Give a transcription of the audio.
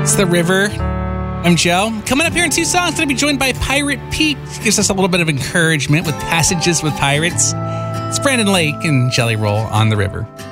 It's The River. I'm Joe. Coming up here in 2 songs, going to be joined by Pirate Pete. Gives us a little bit of encouragement with Passages with Pirates. It's Brandon Lake and Jelly Roll on The River.